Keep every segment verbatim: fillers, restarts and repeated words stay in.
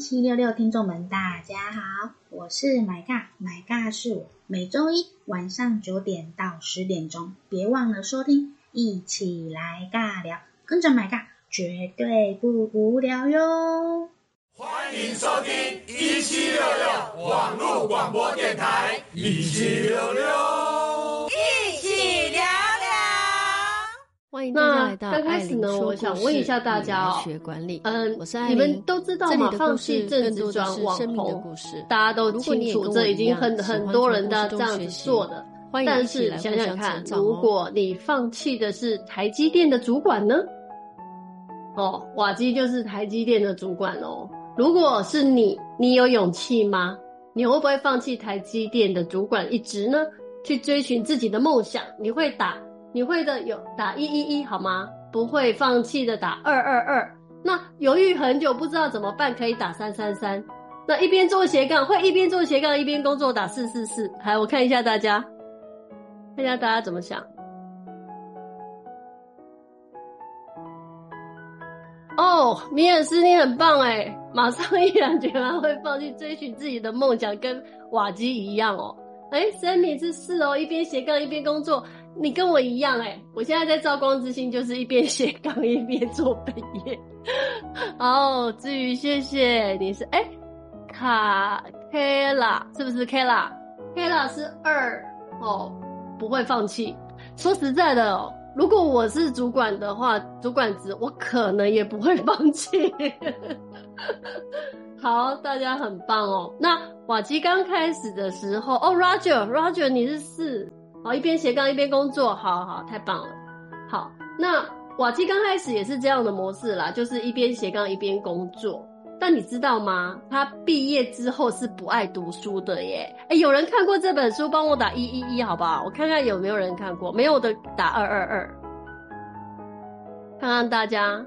七六六听众们大家好，我是买尬，买尬是我，每周一晚上九点到十点钟，别忘了收听，一起来尬聊，跟着买尬绝对不无聊哟。 欢迎收听一七六六网络广播电台，一七六六一起聊聊。 欢迎大家来到刚开始呢，我想问一下大家哦， 学管理， 嗯， 我是艾琳， 你们都知道嘛？放弃正职转网红，大家都清楚，这已经很很多人的这样子做的。但是想想看，如果你放弃的是台积电的主管呢？哦，瓦基就是台积电的主管哦。如果是你，你有勇气吗？你会不会放弃台积电的主管一职呢？去追寻自己的梦想？你会打，你会的有打一一一好吗？不会放弃的打二二二。那犹豫很久不知道怎么办，可以打三三三。那一边做斜杠，会一边做斜杠一边工作打四四四。来，我看一下大家，看一下大家怎么想。哦，米尔斯你很棒诶，马上毅然决然会放弃追寻自己的梦想，跟瓦基一样哦。诶 Sammy 是是哦，一边斜杠一边工作，你跟我一样诶，我现在在兆光之星就是一边斜杠一边做本业。哦，至于谢谢你是诶卡 Kla 是不是 Kla Kla 是二哦，不会放弃。说实在的哦，如果我是主管的话，主管职我可能也不会放弃。好，大家很棒哦。那瓦基刚开始的时候，哦 Roger Roger 你是四，好，一边斜杠一边工作，好好，太棒了。好，那瓦基刚开始也是这样的模式啦，就是一边斜杠一边工作。但你知道吗？他毕业之后是不爱读书的耶。诶，有人看过这本书，帮我打一一一好不好？我看看有没有人看过，没有的打二二二。看看大家。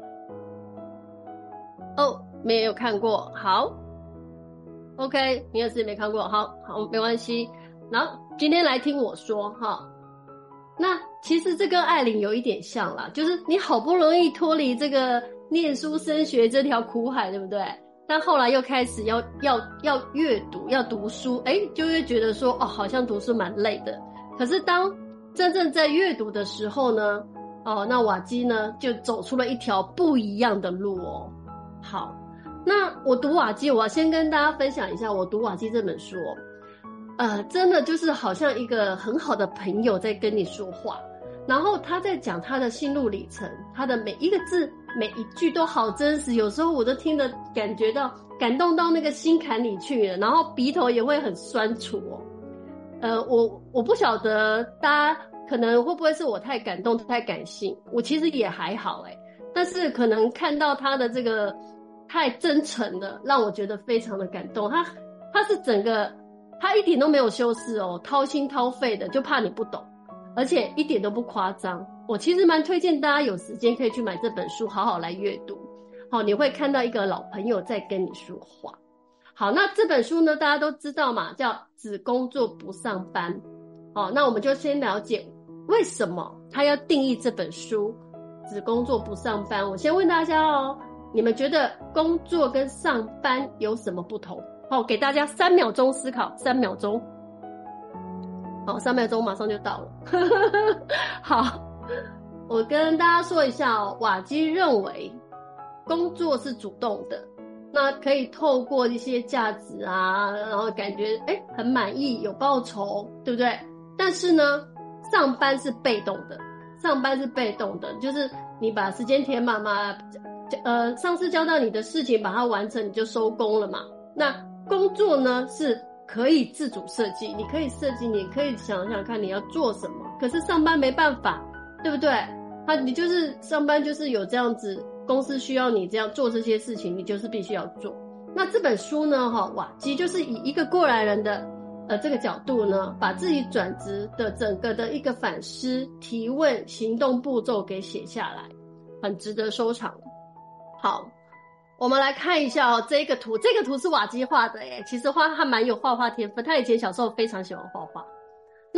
哦，没有看过，好。OK， 你也是没看过，好好没关系。然后今天来听我说哈。那其实这跟艾琳有一点像啦，就是你好不容易脱离这个念书升学这条苦海，对不对？但后来又开始要要要阅读，要读书，诶，就会觉得说，哦，好像读书蛮累的。可是当真正在阅读的时候呢，哦，那瓦基呢就走出了一条不一样的路哦。好，那我读瓦基，我要先跟大家分享一下我读瓦基这本书哦。呃，真的就是好像一个很好的朋友在跟你说话。然后他在讲他的心路历程，他的每一个字每一句都好真实，有时候我都听得感觉到感动到那个心坎里去了，然后鼻头也会很酸楚哦。呃，我我不晓得大家可能会不会是我太感动太感性，我其实也还好诶，但是可能看到他的这个太真诚了，让我觉得非常的感动。他他是整个他一点都没有修饰哦，掏心掏肺的，就怕你不懂。而且一点都不夸张，我其实蛮推荐大家有时间可以去买这本书，好好来阅读。好，你会看到一个老朋友在跟你说话。好，那这本书呢，大家都知道嘛，叫只工作不上班。好，那我们就先了解为什么他要定义这本书只工作不上班。我先问大家哦，你们觉得工作跟上班有什么不同？好，给大家三秒钟思考，三秒钟。好，三秒钟马上就到了。好，我跟大家说一下哦，瓦基认为工作是主动的，那可以透过一些价值啊，然后感觉诶很满意，有报酬，对不对？但是呢，上班是被动的，上班是被动的，就是你把时间填满嘛，呃，上司交到你的事情把它完成，你就收工了嘛。那工作呢是可以自主设计，你可以设计，你可以想想看你要做什么。可是上班没办法，对不对？他你就是上班就是有这样子，公司需要你这样做这些事情，你就是必须要做。那这本书呢，哈，瓦基就是以一个过来人的呃这个角度呢，把自己转职的整个的一个反思、提问、行动步骤给写下来，很值得收藏。好。我们来看一下哦，这个图，这个图是瓦基画的耶。其实画他蛮有画画天分，他以前小时候非常喜欢画画。那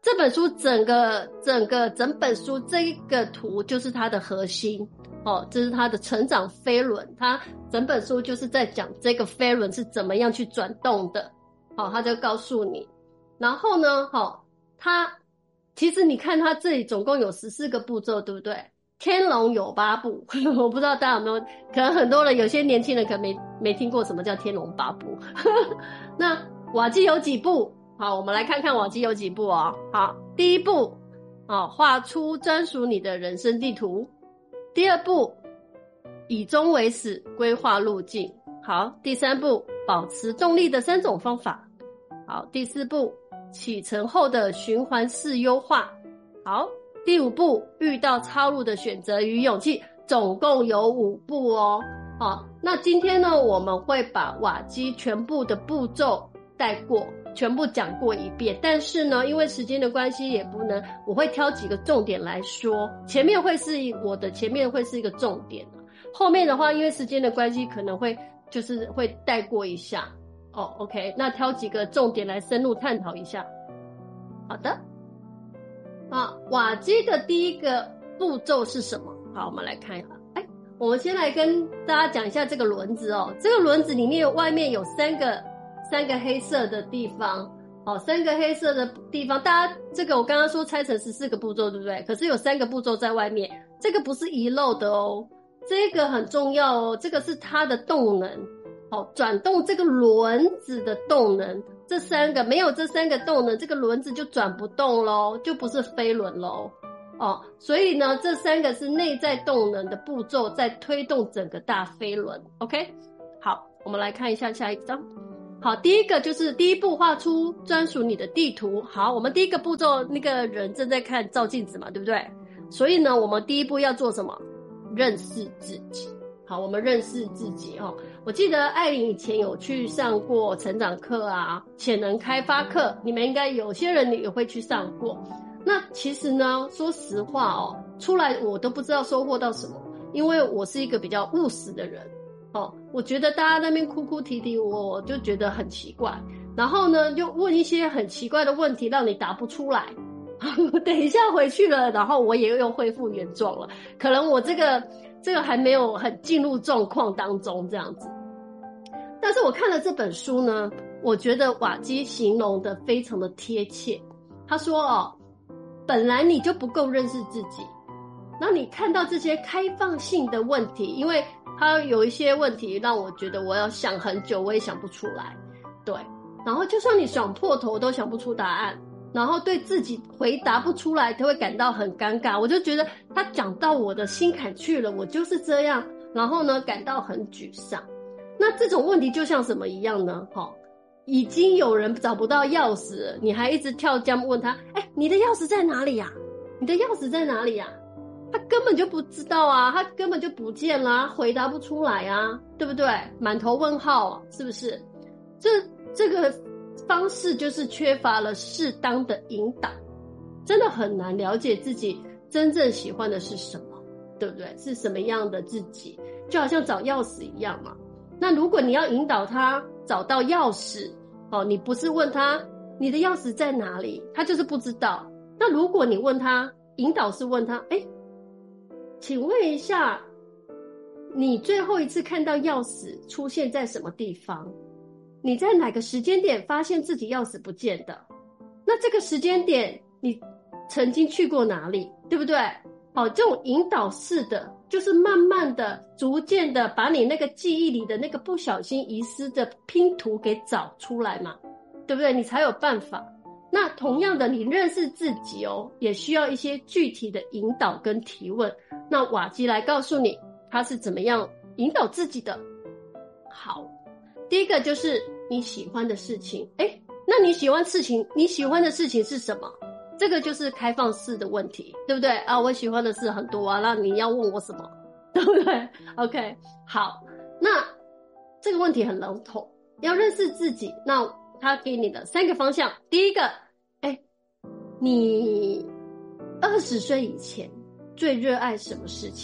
这本书整个整个整本书这个图就是它的核心哦，这是它的成长飞轮，它整本书就是在讲这个飞轮是怎么样去转动的，好、哦，它就告诉你。然后呢，好、哦，它其实你看它这里总共有十四个步骤，对不对？天龙有八部，我不知道大家有没有，可能很多人有些年轻人可能没没听过什么叫天龙八部。那瓦基有几步？好，我们来看看瓦基有几步哦。好，第一步，哦，画出专属你的人生地图。第二步，以终为始，规划路径。好，第三步，保持动力的三种方法。好，第四步，启程后的循环式优化。好，第五步，遇到超路的选择与勇气。总共有五步哦。好，那今天呢，我们会把瓦基全部的步骤带过，全部讲过一遍，但是呢，因为时间的关系也不能，我会挑几个重点来说，前面会是我的前面会是一个重点，后面的话因为时间的关系可能会就是会带过一下哦。OK， 那挑几个重点来深入探讨一下。好的，啊，瓦基的第一个步骤是什么？好，我们来看一下。哎，我们先来跟大家讲一下这个轮子哦，这个轮子里面有外面有三个。三个黑色的地方，哦，三个黑色的地方，大家这个我刚刚说拆成十四个步骤，对不对？可是有三个步骤在外面，这个不是遗漏的哦，这个很重要哦，这个是它的动能，哦，转动这个轮子的动能，这三个没有这三个动能，这个轮子就转不动咯，就不是飞轮咯，哦，所以呢，这三个是内在动能的步骤在推动整个大飞轮 ，OK？ 好，我们来看一下下一张。好，第一个就是第一步，画出专属你的地图。好，我们第一个步骤，那个人正在看照镜子嘛，对不对？所以呢，我们第一步要做什么？认识自己。好，我们认识自己哦。我记得艾琳以前有去上过成长课啊，潜能开发课，你们应该有些人也会去上过。那其实呢，说实话哦，出来我都不知道收获到什么，因为我是一个比较务实的人。哦，我觉得大家那边哭哭啼啼，我就觉得很奇怪。然后呢，就问一些很奇怪的问题，让你答不出来。等一下回去了，然后我也又恢复原状了。可能我这个这个还没有很进入状况当中这样子。但是我看了这本书呢，我觉得瓦基形容的非常的贴切。他说哦，本来你就不够认识自己，然后你看到这些开放性的问题，因为他有一些问题让我觉得我要想很久，我也想不出来。对，然后就算你想破头都想不出答案，然后对自己回答不出来，他会感到很尴尬。我就觉得他讲到我的心坎去了，我就是这样，然后呢感到很沮丧。那这种问题就像什么一样呢？齁，已经有人找不到钥匙了，你还一直跳江问他，哎，你的钥匙在哪里呀？你的钥匙在哪里呀？他根本就不知道啊，他根本就不见了，回答不出来啊，对不对？满头问号，是不是？这这个方式就是缺乏了适当的引导，真的很难了解自己真正喜欢的是什么，对不对？是什么样的自己，就好像找钥匙一样嘛。那如果你要引导他找到钥匙，哦，你不是问他你的钥匙在哪里，他就是不知道。那如果你问他，引导是问他，诶请问一下，你最后一次看到钥匙出现在什么地方？你在哪个时间点发现自己钥匙不见的？那这个时间点你曾经去过哪里，对不对？好，这种引导式的就是慢慢的逐渐的把你那个记忆里的那个不小心遗失的拼图给找出来嘛，对不对？你才有办法。那同样的，你认识自己哦，也需要一些具体的引导跟提问。那瓦基来告诉你他是怎么样引导自己的。好，第一个就是你喜欢的事情。诶，那你喜欢事情，你喜欢的事情是什么？这个就是开放式的问题，对不对啊？我喜欢的事很多啊，那你要问我什么，对不对 ？OK， 好，那这个问题很笼统，要认识自己。那他给你的三个方向，第一个，哎，你二十岁以前最热爱什么事情？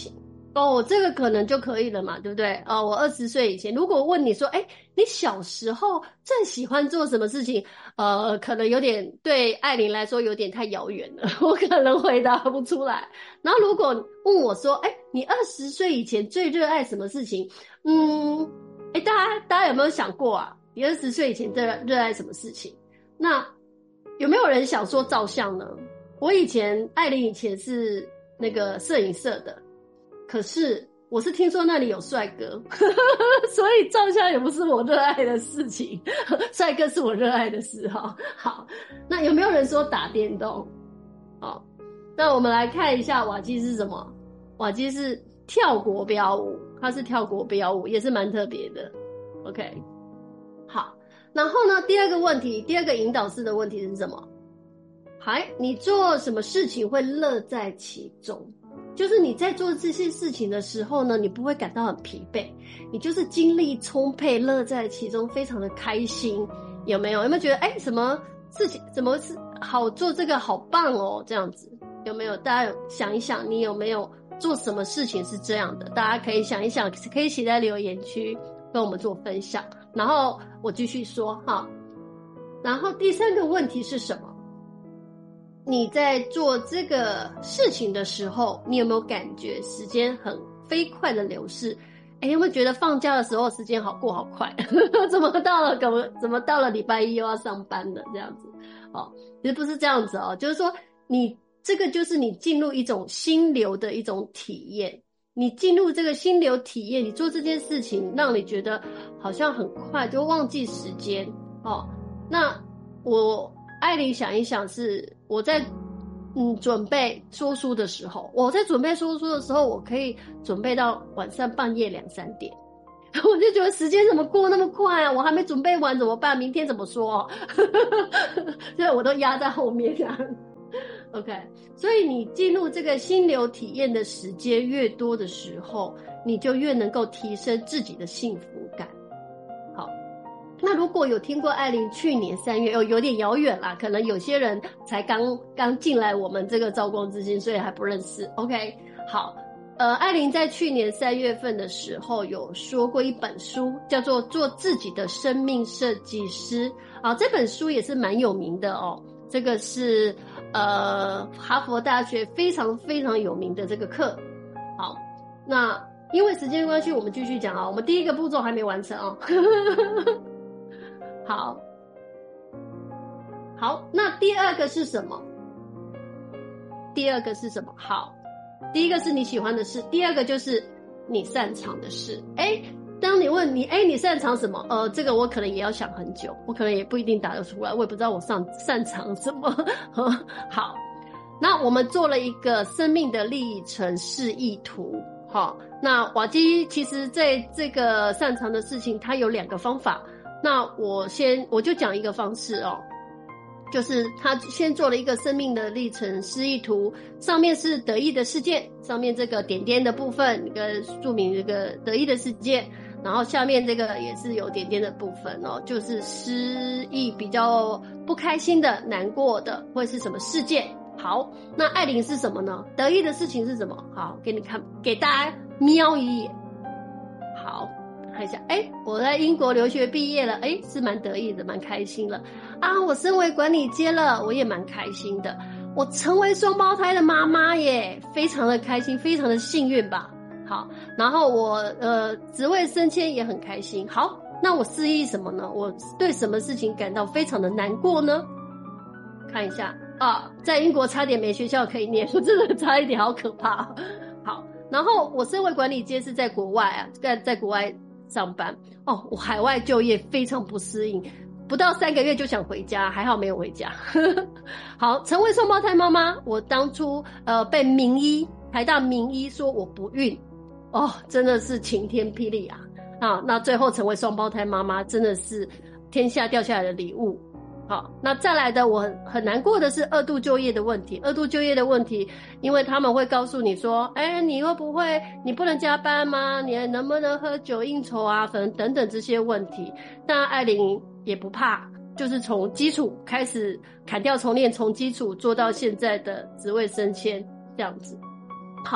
哦，这个可能就可以了嘛，对不对？哦，我二十岁以前，如果问你说，哎，你小时候最喜欢做什么事情？呃，可能有点对艾琳来说有点太遥远了，我可能回答不出来。然后如果问我说，哎，你二十岁以前最热爱什么事情？嗯，哎，大家大家有没有想过啊？你二十岁以前最热爱什么事情？那有没有人想说照相呢？我以前艾琳以前是那个摄影社的。可是我是听说那里有帅哥，所以照相也不是我热爱的事情，帅哥是我热爱的事哈。好，那有没有人说打电动？好，那我们来看一下瓦基是什么？瓦基是跳国标舞，它是跳国标舞，也是蛮特别的。OK， 好，然后呢，第二个问题，第二个引导式的问题是什么？还你做什么事情会乐在其中？就是你在做这些事情的时候呢，你不会感到很疲惫，你就是精力充沛，乐在其中，非常的开心，有没有？有没有觉得哎，什么事情怎么是好做这个好棒哦？这样子有没有？大家想一想，你有没有做什么事情是这样的？大家可以想一想，可以写在留言区跟我们做分享。然后我继续说哈。然后第三个问题是什么？你在做这个事情的时候，你有没有感觉时间很飞快的流逝？哎，有没有觉得放假的时候时间好过好快？怎么到了怎么怎么到了礼拜一又要上班了这样子？哦，其实不是这样子哦，就是说你这个就是你进入一种心流的一种体验。你进入这个心流体验，你做这件事情让你觉得好像很快就忘记时间哦。那我艾琳想一想是我在嗯准备说书的时候，我在准备说书的时候，我可以准备到晚上半夜两三点，我就觉得时间怎么过那么快啊？我还没准备完怎么办？明天怎么说？所以我都压在后面啊。OK， 所以你进入这个心流体验的时间越多的时候，你就越能够提升自己的幸福感。好。那如果有听过艾琳去年三月，哦，有点遥远啦，可能有些人才刚刚进来我们这个兆光之星，所以还不认识。OK， 好，呃，艾琳在去年三月份的时候有说过一本书，叫做《做自己的生命设计师》啊，这本书也是蛮有名的哦。这个是呃哈佛大学非常非常有名的这个课。好，那因为时间关系，我们继续讲啊，我们第一个步骤还没完成哦。好，好，那第二个是什么？第二个是什么？好，第一个是你喜欢的事，第二个就是你擅长的事。诶，当你问你，诶，你擅长什么？呃，这个我可能也要想很久，我可能也不一定答得出来，我也不知道我擅擅长什么。好，那我们做了一个生命的历程示意图。好，那瓦基其实在这个擅长的事情，它有两个方法。那我先我就讲一个方式哦，就是他先做了一个生命的历程示意图，上面是得意的事件，上面这个点点的部分，一个注明这个得意的事件，然后下面这个也是有点点的部分哦，就是失意比较不开心的、难过的，或是什么事件。好，那艾琳是什么呢？得意的事情是什么？好，给你看，给大家瞄一眼。好。看一下，哎，我在英国留学毕业了，哎，是蛮得意的，蛮开心了啊！我升为管理阶了，我也蛮开心的。我成为双胞胎的妈妈耶，非常的开心，非常的幸运吧。好，然后我呃职位升迁也很开心。好，那我失意什么呢？我对什么事情感到非常的难过呢？看一下啊，在英国差点没学校可以念，我真的差一点，好可怕。好，然后我身为管理阶是在国外啊，在在国外上班哦，我海外就业非常不适应，不到三个月就想回家，还好没有回家。好，成为双胞胎妈妈，我当初呃被名医台大名医说我不孕，哦，真的是晴天霹雳啊！啊，那最后成为双胞胎妈妈，真的是天下掉下来的礼物。好，那再来的我很很难过的是二度就业的问题。二度就业的问题，因为他们会告诉你说，哎，你会不会，你不能加班吗？你能不能喝酒应酬啊？可能等等这些问题。但艾琳也不怕，就是从基础开始砍掉重练，从基础做到现在的职位升迁这样子。好，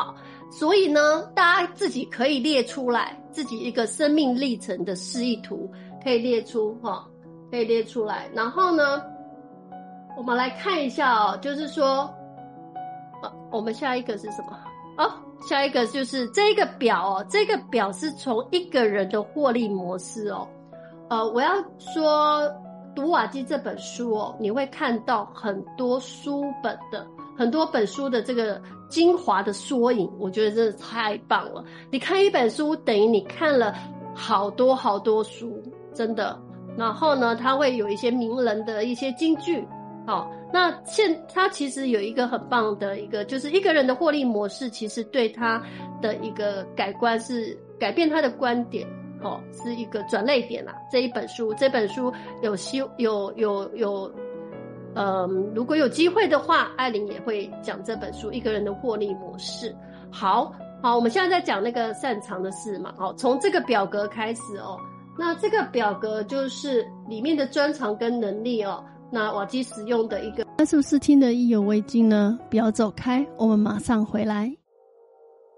所以呢，大家自己可以列出来，自己一个生命历程的示意图可以列出哈，可以列出来。然后呢，我们来看一下哦，就是说，呃，我们下一个是什么？哦，下一个就是这个表哦，这个表是从一个人的获利模式哦。呃，我要说，读瓦基这本书哦，你会看到很多书本的。很多本书的这个精华的缩影，我觉得真的太棒了。你看一本书，等于你看了好多好多书，真的。然后呢，它会有一些名人的一些金句。好，那现它其实有一个很棒的一个，就是一个人的获利模式，其实对他的一个改观是改变他的观点。哦，是一个转捩点啦。这一本书，这本书有希有有有。嗯，如果有机会的话，艾琳也会讲这本书《一个人的获利模式》。好，好，我们现在在讲那个擅长的事嘛。好，从这个表格开始哦。那这个表格就是里面的专长跟能力哦。那瓦基使用的一个， 那是不是听得意犹未尽呢？不要走开，我们马上回来。